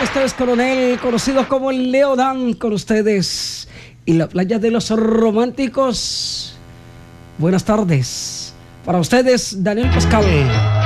Este es Coronel, conocido como el Leodán, con ustedes. Y la playa de los románticos. Buenas tardes. Para ustedes, Daniel Pascal.